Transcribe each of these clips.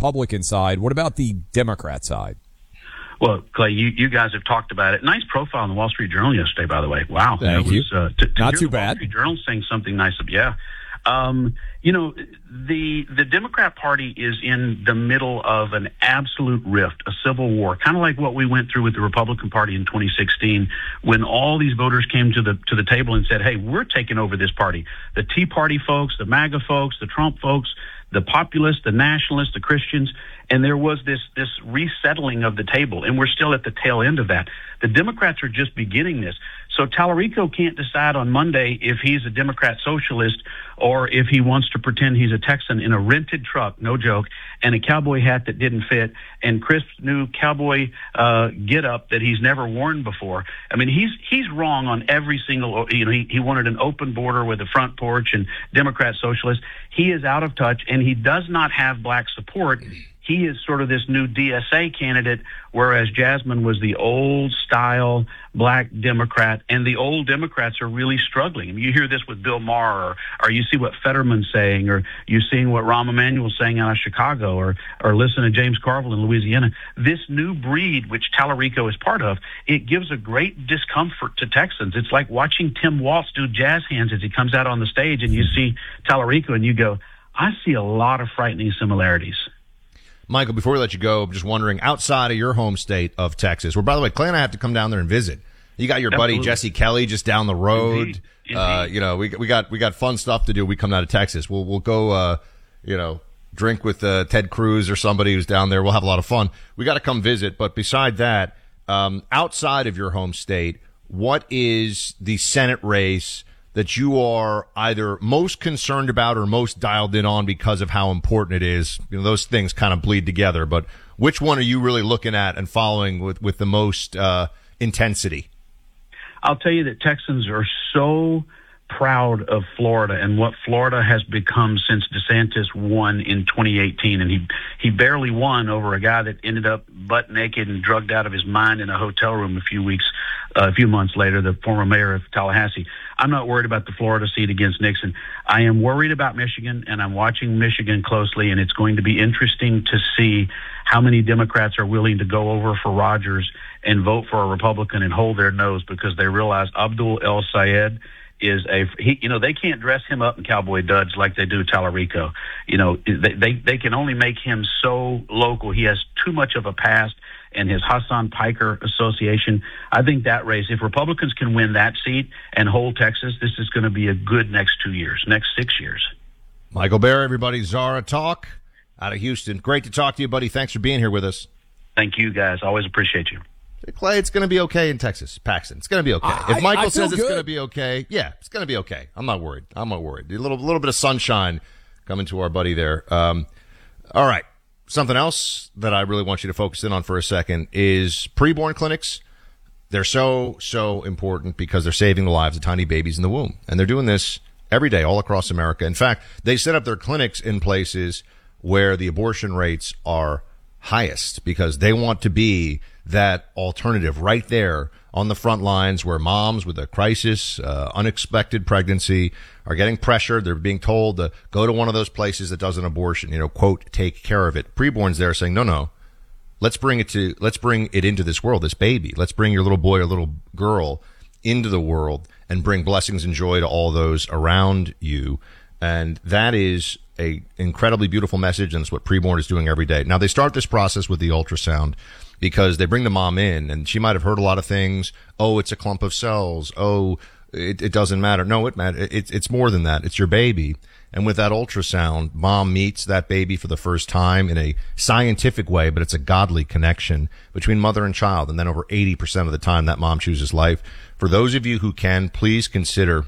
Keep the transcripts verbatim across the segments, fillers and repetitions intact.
Republican side. What about the Democrat side? Well, Clay, you, you guys have talked about it. Nice profile in the Wall Street Journal yesterday, by the way. Wow. Thank you. Was, uh, to, to Not hear too the bad. Wall Street Journal saying something nice. Yeah. Um, you know, the the Democrat Party is in the middle of an absolute rift, a civil war, kind of like what we went through with the Republican Party in twenty sixteen, when all these voters came to the to the table and said, "Hey, we're taking over this party." The Tea Party folks, the MAGA folks, the Trump folks, the populists, the nationalists, the Christians, and there was this this resettling of the table, and we're still at the tail end of that. The Democrats are just beginning this. So Tallarico can't decide on Monday if he's a Democrat socialist or if he wants to pretend he's a Texan in a rented truck, no joke, and a cowboy hat that didn't fit, and Crisp's new cowboy uh, get-up that he's never worn before. I mean, he's he's wrong on every single, you know, he, he wanted an open border with a front porch and Democrat socialist. He is out of touch, and he does not have black support. He is sort of this new D S A candidate, whereas Jasmine was the old-style black Democrat, and the old Democrats are really struggling. I mean, you hear this with Bill Maher, or, or you see what Fetterman's saying, or you're seeing what Rahm Emanuel's saying out of Chicago, or or listen to James Carville in Louisiana. This new breed, which Tallarico is part of, it gives a great discomfort to Texans. It's like watching Tim Walz do jazz hands as he comes out on the stage, and you see Tallarico, and you go, I see a lot of frightening similarities. Michael, before we let you go, I'm just wondering, outside of your home state of Texas, where, by the way, Clay and I have to come down there and visit. You got your Absolutely. buddy Jesse Kelly just down the road. Indeed. Indeed. Uh, you know, we we got we got fun stuff to do. We come down to Texas. We'll we'll go, uh, you know, drink with uh, Ted Cruz or somebody who's down there. We'll have a lot of fun. We got to come visit. But beside that, um, outside of your home state, what is the Senate race that you are either most concerned about or most dialed in on because of how important it is? You know, those things kind of bleed together, but which one are you really looking at and following with, with the most uh, intensity? I'll tell you that Texans are so proud of Florida and what Florida has become since DeSantis won in twenty eighteen. And he, he barely won over a guy that ended up butt naked and drugged out of his mind in a hotel room a few weeks, uh, a few months later, the former mayor of Tallahassee. I'm not worried about the Florida seat against Nixon. I am worried about Michigan, and I'm watching Michigan closely, and it's going to be interesting to see how many Democrats are willing to go over for Rogers and vote for a Republican and hold their nose because they realize Abdul El Sayed is a, he, you know, they can't dress him up in cowboy duds like they do Tallarico. You know, they, they, they can only make him so local. He has too much of a past, and his Hassan Piker association. I think that race, if Republicans can win that seat and hold Texas, this is going to be a good next two years, next six years. Michael Bear, everybody, Zara Talk out of Houston. Great to talk to you, buddy. Thanks for being here with us. Thank you, guys. Always appreciate you. Clay, it's going to be okay in Texas. Paxton, it's going to be okay. I, if Michael I says it's good. going to be okay, yeah, it's going to be okay. I'm not worried. I'm not worried. A little, little bit of sunshine coming to our buddy there. Um, all right. Something else that I really want you to focus in on for a second is preborn clinics. They're so, so important because they're saving the lives of tiny babies in the womb. And they're doing this every day all across America. In fact, they set up their clinics in places where the abortion rates are highest because they want to be that alternative right there on the front lines where moms with a crisis, uh, unexpected pregnancy are getting pressured. They're being told to go to one of those places that does an abortion, you know, quote, take care of it. Preborn's there saying, no, no, let's bring it to, let's bring it into this world, this baby. Let's bring your little boy or little girl into the world and bring blessings and joy to all those around you. And that is a incredibly beautiful message, and it's what Preborn is doing every day. Now, they start this process with the ultrasound because they bring the mom in, and she might have heard a lot of things. Oh, it's a clump of cells. Oh, it, it doesn't matter. No, it matters. It, it's more than that. It's your baby. And with that ultrasound, mom meets that baby for the first time in a scientific way, but it's a godly connection between mother and child. And then over eighty percent of the time, that mom chooses life. For those of you who can, please consider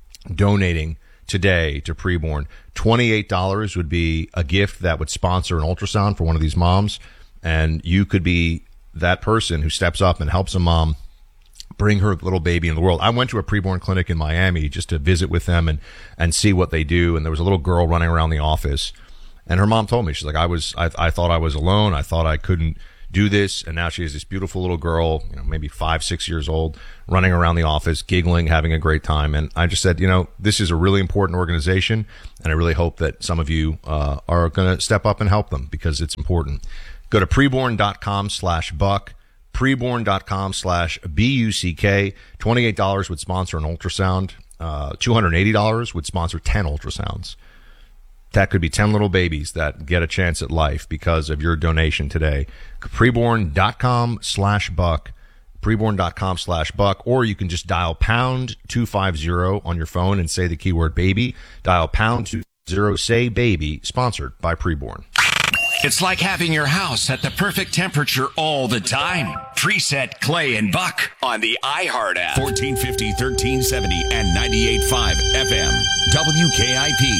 donating today to Preborn. twenty-eight dollars would be a gift that would sponsor an ultrasound for one of these moms. And you could be that person who steps up and helps a mom bring her little baby in the world. I went to a preborn clinic in Miami just to visit with them and, and see what they do. And there was a little girl running around the office, and her mom told me, she's like, I was, I, I thought I was alone. I thought I couldn't do this, and now she has this beautiful little girl, you know, maybe five, six years old, running around the office, giggling, having a great time. And I just said, you know, this is a really important organization, and I really hope that some of you uh, are going to step up and help them because it's important. Go to preborn.com slash buck, preborn.com slash B-U-C-K. twenty-eight dollars would sponsor an ultrasound. Uh, two hundred eighty dollars would sponsor ten ultrasounds. That could be ten little babies that get a chance at life because of your donation today. Preborn.com slash buck, preborn.com slash buck, or you can just dial pound two fifty on your phone and say the keyword baby. Dial pound two fifty, say baby, sponsored by Preborn. It's like having your house at the perfect temperature all the time. Preset Clay and Buck on the iHeart app. fourteen fifty, thirteen seventy, and ninety-eight point five F M. W K I P.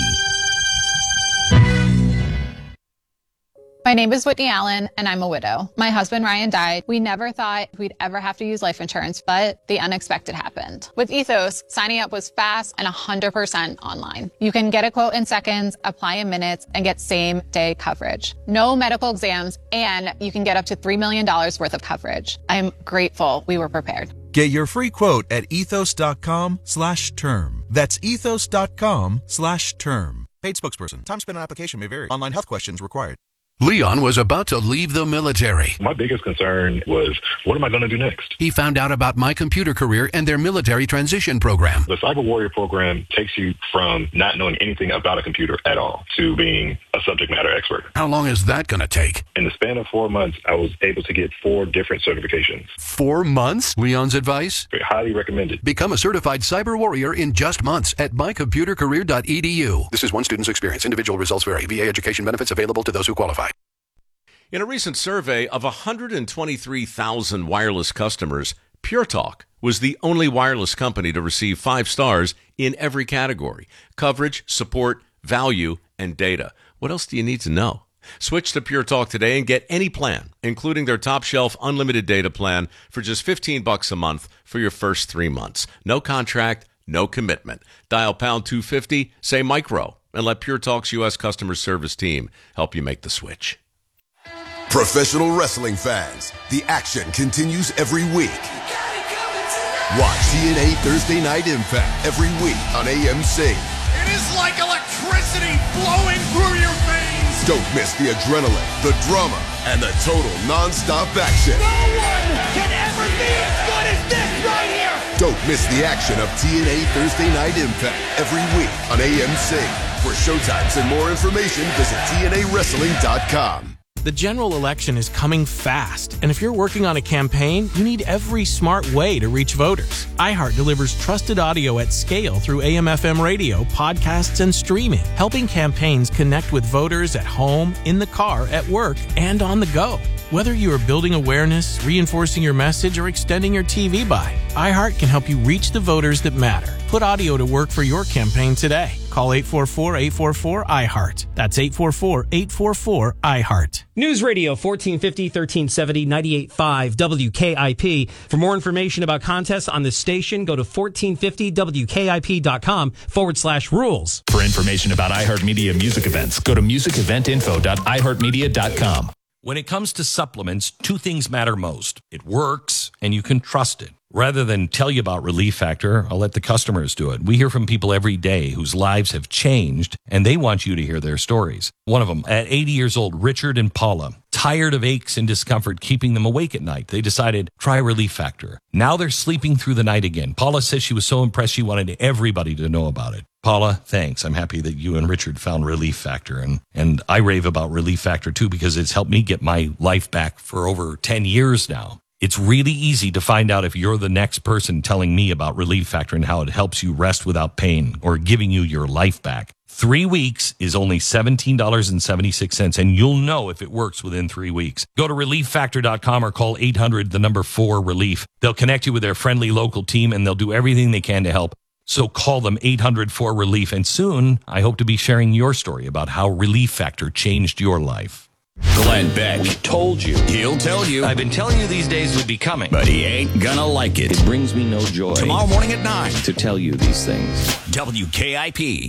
My name is Whitney Allen, and I'm a widow. My husband, Ryan, died. We never thought we'd ever have to use life insurance, but the unexpected happened. With Ethos, signing up was fast and one hundred percent online. You can get a quote in seconds, apply in minutes, and get same-day coverage. No medical exams, and you can get up to three million dollars worth of coverage. I'm grateful we were prepared. Get your free quote at ethos.com slash term. That's ethos.com slash term. Paid spokesperson. Time spent on application may vary. Online health questions required. Leon was about to leave the military. My biggest concern was, what am I going to do next? He found out about My Computer Career and their military transition program. The Cyber Warrior program takes you from not knowing anything about a computer at all to being a subject matter expert. How long is that going to take? In the span of four months, I was able to get four different certifications. Four months? Leon's advice? Highly recommended. Become a certified cyber warrior in just months at my computer career dot e d u. This is one student's experience. Individual results vary. V A education benefits available to those who qualify. In a recent survey of one hundred twenty-three thousand wireless customers, Pure Talk was the only wireless company to receive five stars in every category: coverage, support, value, and data. What else do you need to know? Switch to Pure Talk today and get any plan, including their top shelf unlimited data plan for just fifteen bucks a month for your first three months. No contract, no commitment. Dial pound two fifty, say micro, and let Pure Talk's U S customer service team help you make the switch. Professional wrestling fans, the action continues every week. Watch T N A Thursday Night Impact every week on A M C. It is like electricity flowing through your veins. Don't miss the adrenaline, the drama, and the total non-stop action. No one can ever be as good as this right here. Don't miss the action of T N A Thursday Night Impact every week on A M C. For showtimes and more information, visit T N A wrestling dot com. The general election is coming fast, and if you're working on a campaign, you need every smart way to reach voters. iHeart delivers trusted audio at scale through A M F M radio, podcasts, and streaming, helping campaigns connect with voters at home, in the car, at work, and on the go. Whether you are building awareness, reinforcing your message, or extending your T V buy, iHeart can help you reach the voters that matter. Put audio to work for your campaign today. Call eight four four, eight four four, I heart. That's eight four four, eight four four, I heart. News Radio fourteen fifty, thirteen seventy, ninety-eight point five W K I P. For more information about contests on this station, go to fourteen fifty W K I P dot com forward slash rules. For information about iHeartMedia music events, go to music event info dot i heart media dot com. When it comes to supplements, two things matter most. It works, and you can trust it. Rather than tell you about Relief Factor, I'll let the customers do it. We hear from people every day whose lives have changed, and they want you to hear their stories. One of them, at eighty years old, Richard and Paula, tired of aches and discomfort keeping them awake at night. They decided, try Relief Factor. Now they're sleeping through the night again. Paula says she was so impressed she wanted everybody to know about it. Paula, thanks. I'm happy that you and Richard found Relief Factor, and, and I rave about Relief Factor too because it's helped me get my life back for over ten years now. It's really easy to find out if you're the next person telling me about Relief Factor and how it helps you rest without pain or giving you your life back. Three weeks is only seventeen dollars and seventy-six cents, and you'll know if it works within three weeks. Go to relief factor dot com or call eight hundred, the number four, relief. They'll connect you with their friendly local team, and they'll do everything they can to help. So call them eight hundred, four, relief, and soon I hope to be sharing your story about how Relief Factor changed your life. Glenn Beck. We told you. He'll tell you. I've been telling you these days would be coming. But he ain't gonna like it. It brings me no joy. Tomorrow morning at nine. To tell you these things. W K I P.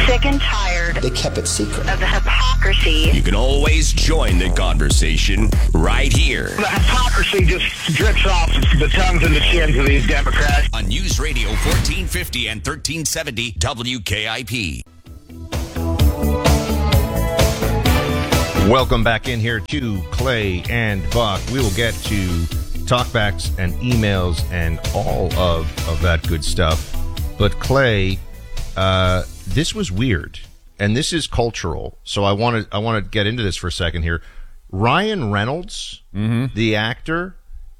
sick and tired. They kept it secret. Of the hypocrisy. You can always join the conversation right here. The hypocrisy just drips off the tongues and the chins of these Democrats. On News Radio fourteen fifty and thirteen seventy W K I P. Welcome back in here to Clay and Buck. We will get to talkbacks and emails and all of, of that good stuff. But Clay, uh, this was weird, and this is cultural. So I want to I want to get into this for a second here. Ryan Reynolds, mm-hmm. the actor,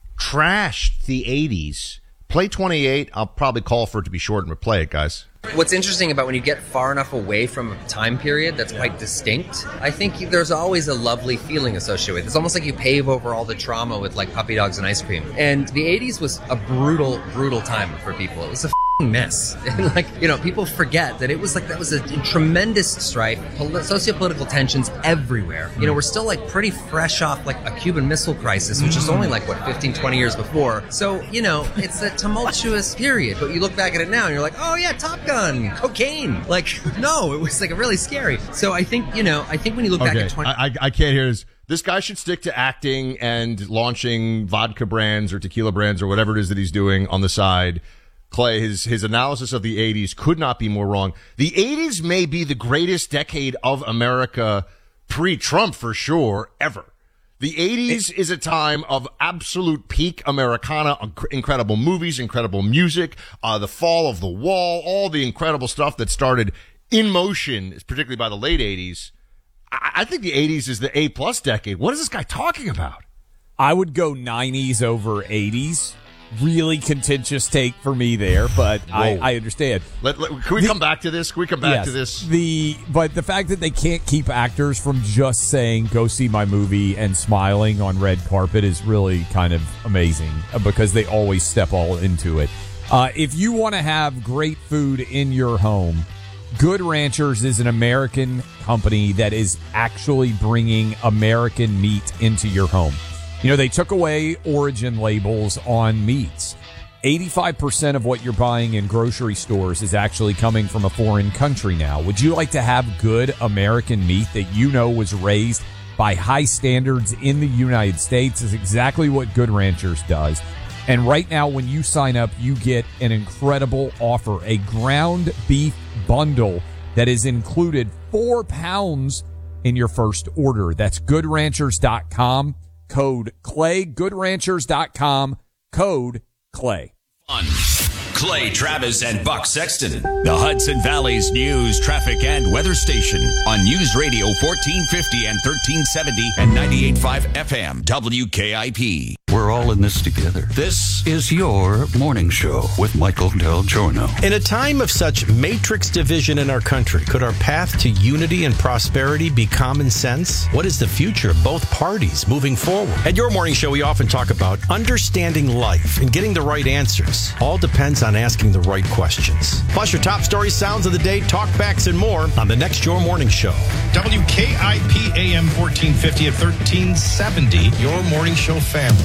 trashed the eighties. Play twenty-eight. I'll probably call for it to be short and replay it, guys. What's interesting about when you get far enough away from a time period that's quite distinct, I think there's always a lovely feeling associated with it. It's almost like you pave over all the trauma with like puppy dogs and ice cream. And the eighties was a brutal, brutal time for people. It was a f***ing mess. And like, you know, people forget that it was like, that was a tremendous strife, pol- socio-political tensions everywhere. You know, we're still like pretty fresh off like a Cuban Missile Crisis, which is only like, what, fifteen, twenty years before. So, you know, it's a tumultuous period. But you look back at it now and you're like, oh yeah, Top Gun, cocaine. Like, no, it was like really scary. So I think, you know, I think when you look okay. back at twenty... I, I can't hear this. This guy should stick to acting and launching vodka brands or tequila brands or whatever it is that he's doing on the side. Clay, his, his analysis of the eighties could not be more wrong. The eighties may be the greatest decade of America pre-Trump for sure, ever. The eighties is a time of absolute peak Americana, incredible movies, incredible music, uh, the fall of the wall, all the incredible stuff that started in motion, particularly by the late eighties. I, I think the eighties is the A-plus decade. What is this guy talking about? I would go nineties over eighties. Really contentious take for me there, but I, I understand. Let, let, can we the, come back to this? Can we come back yes, to this? The But the fact that they can't keep actors from just saying, go see my movie and smiling on red carpet is really kind of amazing because they always step all into it. Uh, if you want to have great food in your home, Good Ranchers is an American company that is actually bringing American meat into your home. You know, they took away origin labels on meats. eighty-five percent of what you're buying in grocery stores is actually coming from a foreign country now. Would you like to have good American meat that you know was raised by high standards in the United States? Is exactly what Good Ranchers does. And right now, when you sign up, you get an incredible offer, a ground beef bundle that is included four pounds in your first order. That's good ranchers dot com. Code Clay, good ranchers dot com, code Clay. Fun. Clay Travis and Buck Sexton, the Hudson Valley's news, traffic, and weather station on News Radio fourteen fifty and thirteen seventy and ninety-eight point five F M W K I P. We're all in this together. This is your morning show with Michael Del Giorno. In a time of such matrix division in our country, could our path to unity and prosperity be common sense? What is the future of both parties moving forward? At your morning show, we often talk about understanding life and getting the right answers. All depends on asking the right questions. Plus your top stories, sounds of the day, talkbacks, and more on the next Your Morning Show. W K I P A M fourteen fifty at thirteen seventy, Your Morning Show family.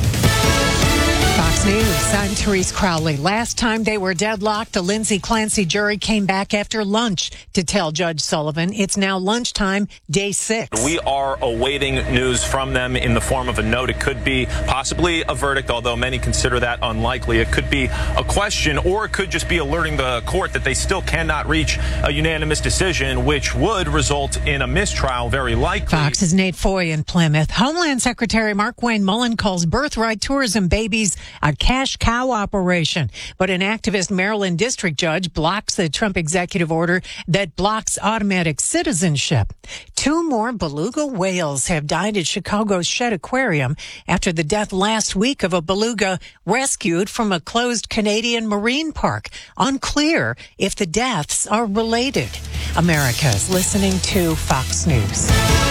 Fox News, I'm Therese Crowley. Last time they were deadlocked, the Lindsay Clancy jury came back after lunch to tell Judge Sullivan it's now lunchtime, day six. We are awaiting news from them in the form of a note. It could be possibly a verdict, although many consider that unlikely. It could be a question, or it could just be alerting the court that they still cannot reach a unanimous decision, which would result in a mistrial, very likely. Fox's Nate Foy in Plymouth. Homeland Secretary Mark Wayne Mullen calls birthright tourism babies a cash cow operation. But an activist Maryland district judge blocks the Trump executive order that blocks automatic citizenship. Two more beluga whales have died at Chicago's Shedd Aquarium after the death last week of a beluga rescued from a closed Canadian marine park. Unclear if the deaths are related. America's listening to Fox News.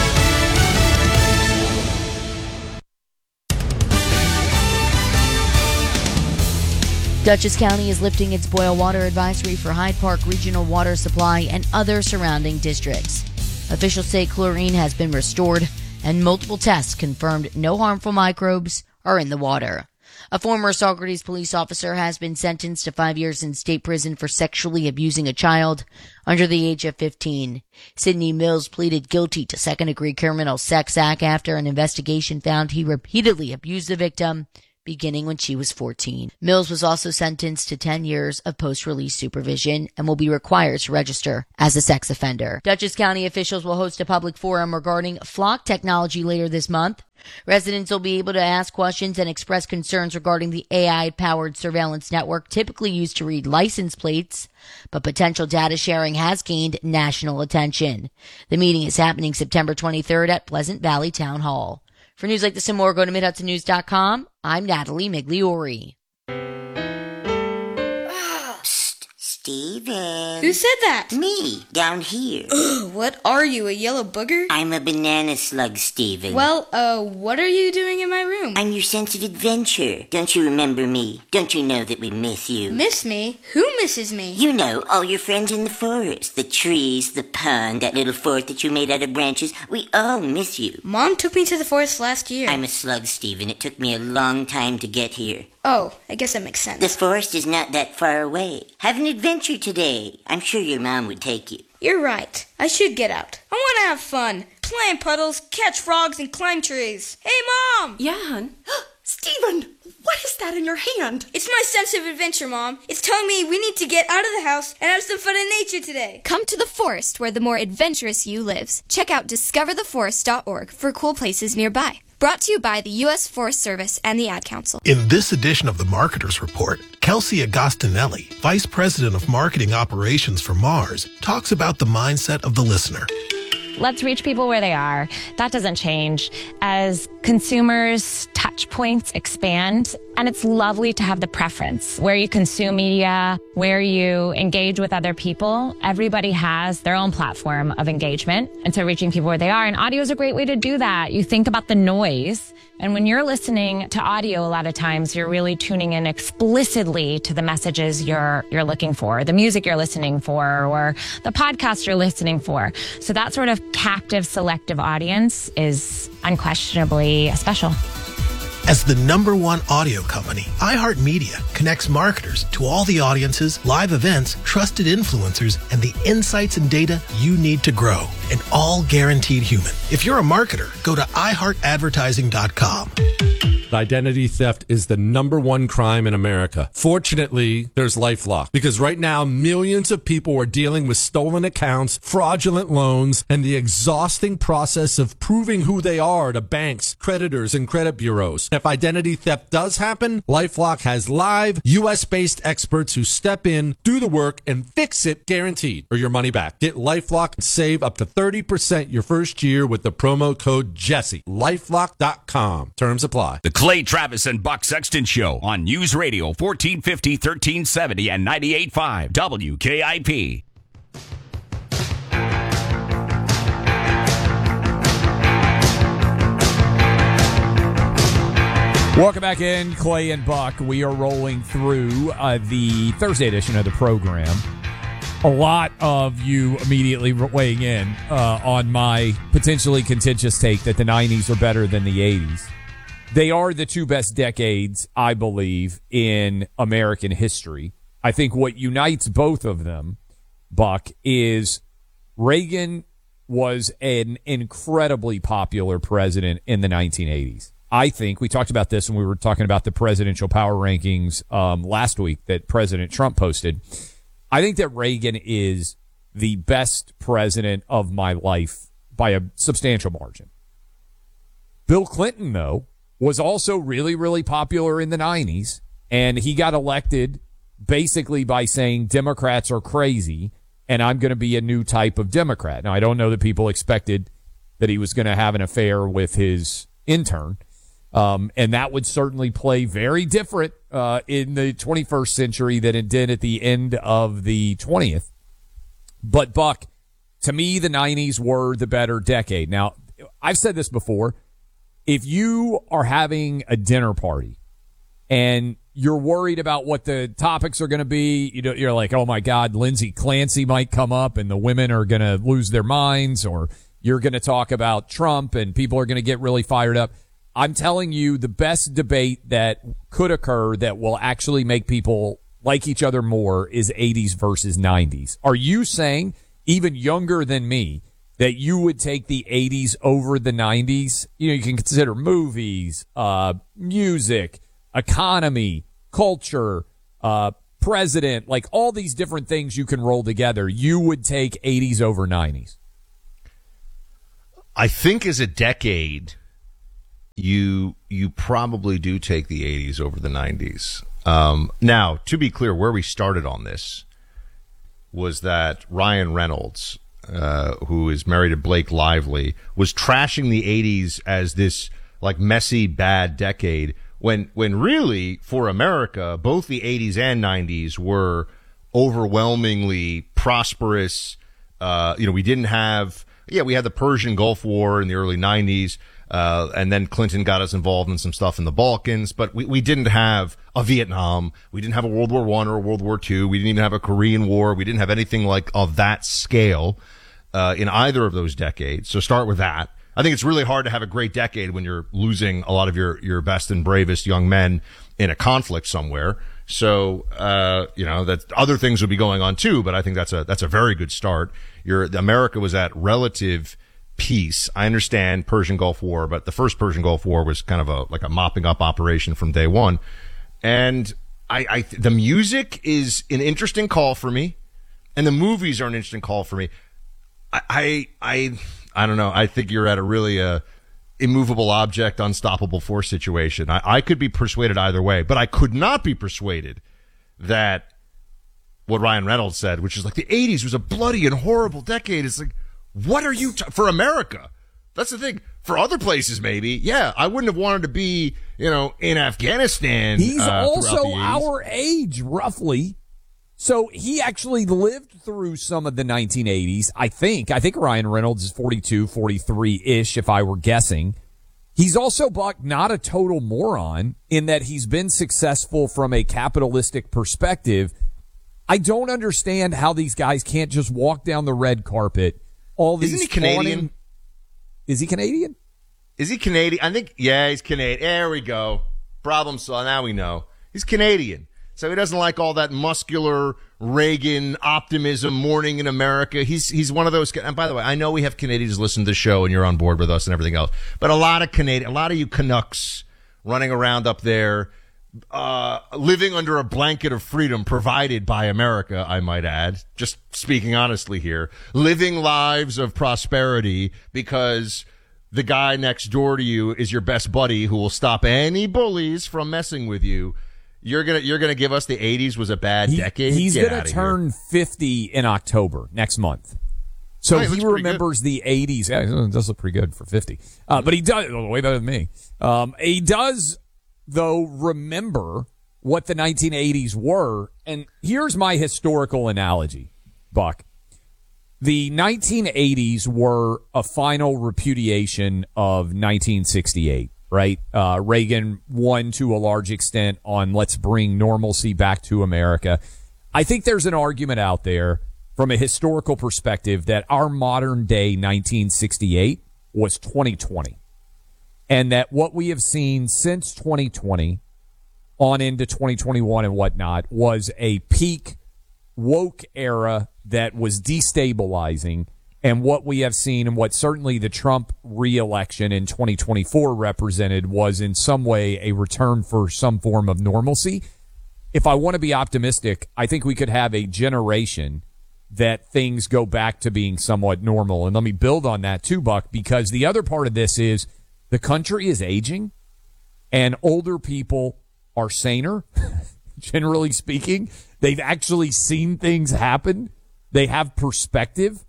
Dutchess County is lifting its boil water advisory for Hyde Park Regional Water Supply and other surrounding districts. Officials say chlorine has been restored and multiple tests confirmed no harmful microbes are in the water. A former Saugerties police officer has been sentenced to five years in state prison for sexually abusing a child under the age of fifteen. Sidney Mills pleaded guilty to second-degree criminal sex act after an investigation found he repeatedly abused the victim beginning when she was fourteen. Mills was also sentenced to ten years of post-release supervision and will be required to register as a sex offender. Dutchess County officials will host a public forum regarding flock technology later this month. Residents will be able to ask questions and express concerns regarding the A I-powered surveillance network typically used to read license plates, but potential data sharing has gained national attention. The meeting is happening September twenty-third at Pleasant Valley Town Hall. For news like this and more, go to mid hudson news dot com. I'm Natalie Migliori. Steven. Who said that? Me, down here. Ugh, what are you, a yellow booger? I'm a banana slug, Steven. Well, uh, what are you doing in my room? I'm your sense of adventure. Don't you remember me? Don't you know that we miss you? Miss me? Who misses me? You know, all your friends in the forest. The trees, the pond, that little fort that you made out of branches. We all miss you. Mom took me to the forest last year. I'm a slug, Steven. It took me a long time to get here. Oh, I guess that makes sense. The forest is not that far away. Have an adventure today. I'm sure your mom would take you. You're right. I should get out. I want to have fun. Play in puddles, catch frogs, and climb trees. Hey, Mom! Yeah, hon? Steven, what is that in your hand? It's my sense of adventure, Mom. It's telling me we need to get out of the house and have some fun in nature today. Come to the forest where the more adventurous you lives. Check out discover the forest dot org for cool places nearby. Brought to you by the U S Forest Service and the Ad Council. In this edition of the Marketer's Report, Kelsey Agostinelli, Vice President of Marketing Operations for Mars, talks about the mindset of the listener. Let's reach people where they are. That doesn't change. As consumers' touch points expand, and it's lovely to have the preference where you consume media, where you engage with other people. Everybody has their own platform of engagement. And so reaching people where they are, and audio is a great way to do that. You think about the noise. And when you're listening to audio, a lot of times you're really tuning in explicitly to the messages you're you're looking for, the music you're listening for, or the podcast you're listening for. So that sort of captive, selective audience is unquestionably special. As the number one audio company, iHeartMedia connects marketers to all the audiences, live events, trusted influencers, and the insights and data you need to grow, and all guaranteed human. If you're a marketer, go to i heart advertising dot com. Identity theft is the number one crime in America. Fortunately, there's LifeLock, because right now millions of people are dealing with stolen accounts, fraudulent loans, and the exhausting process of proving who they are to banks, creditors, and credit bureaus. If identity theft does happen, LifeLock has live U S-based experts who step in, do the work, and fix it guaranteed, or your money back. Get LifeLock and save up to thirty percent your first year with the promo code Jesse. LifeLock dot com. Terms apply. The Clay Travis and Buck Sexton Show on News Radio fourteen fifty, thirteen seventy, and ninety-eight point five W K I P. Welcome back in, Clay and Buck. We are rolling through uh, the Thursday edition of the program. A lot of you immediately weighing in uh, on my potentially contentious take that the nineties are better than the eighties. They are the two best decades, I believe, in American history. I think what unites both of them, Buck, is Reagan was an incredibly popular president in the nineteen eighties. I think we talked about this when we were talking about the presidential power rankings um, last week that President Trump posted. I think that Reagan is the best president of my life by a substantial margin. Bill Clinton, though, was also really, really popular in the nineties, and he got elected basically by saying Democrats are crazy, and I'm going to be a new type of Democrat. Now, I don't know that people expected that he was going to have an affair with his intern, um, and that would certainly play very different uh, in the twenty-first century than it did at the end of the twentieth. But, Buck, to me, the nineties were the better decade. Now, I've said this before. If you are having a dinner party and you're worried about what the topics are going to be, you know, you're like, oh my God, Lindsay Clancy might come up and the women are going to lose their minds, or you're going to talk about Trump and people are going to get really fired up. I'm telling you the best debate that could occur that will actually make people like each other more is eighties versus nineties. Are you saying, even younger than me, that you would take the eighties over the nineties? You know, you can consider movies, uh, music, economy, culture, uh, president, like all these different things you can roll together. You would take eighties over nineties. I think as a decade, you you probably do take the eighties over the nineties. Um, now, to be clear, where we started on this was that Ryan Reynolds, uh, who is married to Blake Lively, was trashing the eighties as this like messy, bad decade, when when really, for America, both the eighties and nineties were overwhelmingly prosperous. Uh, you know, we didn't have, yeah, we had the Persian Gulf War in the early nineties. Uh, and then Clinton got us involved in some stuff in the Balkans, but we, we didn't have a Vietnam. We didn't have a World War One or a World War Two. We didn't even have a Korean War. We didn't have anything like of that scale, uh, in either of those decades. So start with that. I think it's really hard to have a great decade when you're losing a lot of your, your best and bravest young men in a conflict somewhere. So, uh, you know, that other things would be going on too, but I think that's a, that's a very good start. Your, America was at relative peace. I understand Persian Gulf War, but the first Persian Gulf War was kind of a like a mopping up operation from day one. And I, I the music is an interesting call for me, and the movies are an interesting call for me. I I I, I don't know. I think you're at a really uh, immovable object, unstoppable force situation. I, I could be persuaded either way, but I could not be persuaded that what Ryan Reynolds said, which is like the eighties was a bloody and horrible decade. It's like, what are you, t- for America? That's the thing. For other places, maybe, yeah, I wouldn't have wanted to be, you know, in Afghanistan. He's uh, also our age, roughly. So he actually lived through some of the nineteen eighties, I think. I think Ryan Reynolds is forty-two, forty-three-ish, if I were guessing. He's also, Buck, not a total moron in that he's been successful from a capitalistic perspective. I don't understand how these guys can't just walk down the red carpet. All these Isn't he Canadian? Fawning... Is he Canadian? Is he Canadian? I think, yeah, he's Canadian. There we go. Problem solved. Now we know. He's Canadian. So he doesn't like all that muscular Reagan optimism, morning in America. He's he's one of those. And by the way, I know we have Canadians listen to the show and you're on board with us and everything else. But a lot of Canadian, a lot of you Canucks running around up there, uh, living under a blanket of freedom provided by America, I might add, just speaking honestly here, living lives of prosperity because the guy next door to you is your best buddy who will stop any bullies from messing with you. You're gonna, you're gonna give us the eighties was a bad he, decade? He's Get gonna turn here. fifty in October next month. So right, he remembers the eighties. Yeah, it does look pretty good for fifty. Uh, but he does, way better than me. Um, he does, though, remember what the nineteen eighties were. And here's my historical analogy, Buck. The nineteen eighties were a final repudiation of nineteen sixty-eight, right? Uh, Reagan won to a large extent on let's bring normalcy back to America. I think there's an argument out there from a historical perspective that our modern day nineteen sixty-eight was twenty twenty. And that what we have seen since twenty twenty on into twenty twenty-one and whatnot was a peak woke era that was destabilizing. And what we have seen and what certainly the Trump re-election in twenty twenty-four represented was in some way a return for some form of normalcy. If I want to be optimistic, I think we could have a generation that things go back to being somewhat normal. And let me build on that too, Buck, because the other part of this is the country is aging and older people are saner, generally speaking. They've actually seen things happen. They have perspective,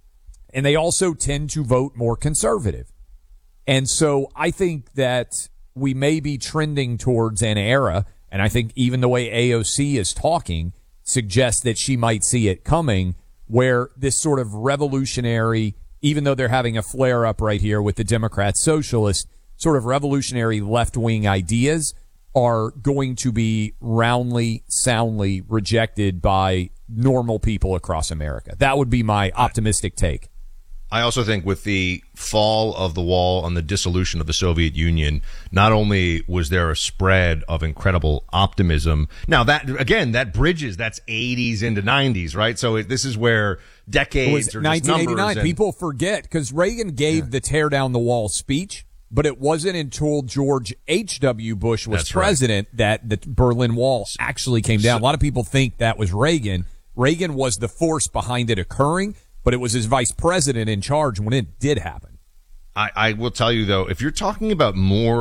and they also tend to vote more conservative. And so I think that we may be trending towards an era, and I think even the way A O C is talking suggests that she might see it coming, where this sort of revolutionary, even though they're having a flare-up right here with the Democrat socialists, sort of revolutionary left-wing ideas are going to be roundly, soundly rejected by normal people across America. That would be my optimistic take. I also think with the fall of the wall and the dissolution of the Soviet Union, not only was there a spread of incredible optimism. Now that, again, that bridges, that's eighties into nineties, right? So it, this is where decades it was or nineteen eighty-nine. Just numbers and, People forget because Reagan gave yeah. the tear down the wall speech, but it wasn't until George H W. Bush was That's president right. that the Berlin Wall actually came down. A lot of people think that was Reagan. Reagan was the force behind it occurring, but it was his vice president in charge when it did happen. I, I will tell you, though, if you're talking about more